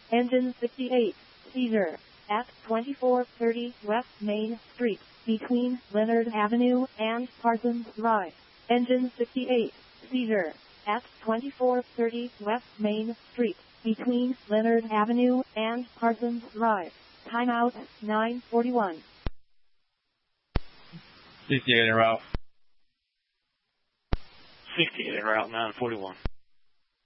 Engine 68, seizure, at 2430 West Main Street, between Leonard Avenue and Parsons Drive. Engine 68, seizure, at 2430 West Main Street, between Leonard Avenue and Parsons Drive. Timeout, 9:41. 68 en route. 68 en route, 9:41.